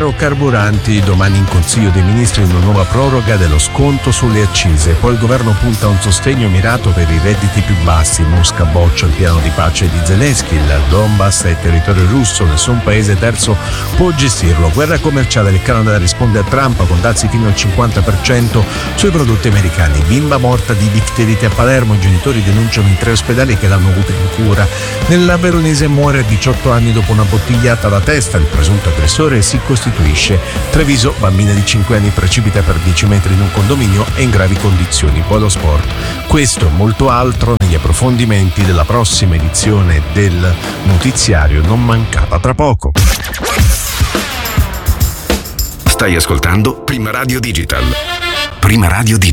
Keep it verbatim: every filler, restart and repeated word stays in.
caro carburanti, domani in Consiglio dei Ministri una nuova proroga dello sconto sulle accise. Poi il governo punta a un sostegno mirato per i redditi più bassi. Mosca boccia il piano di pace di Zelensky. Il Donbass è territorio russo, nessun paese terzo può gestirlo. Guerra commerciale, il Canada risponde a Trump con dazi fino al cinquanta per cento sui prodotti americani. Bimba morta di difterite a Palermo, i genitori denunciano i tre ospedali che l'hanno avuta in cura. Nella veronese muore a diciotto anni dopo una bottigliata alla testa, il presunto aggressore si costituisce. Treviso, bambina di cinque anni precipita per dieci metri in un condominio e in gravi condizioni. Poi lo sport. Questo e molto altro negli approfondimenti della prossima edizione del notiziario non mancata tra poco. Stai ascoltando Prima Radio Digital. Prima Radio Digital.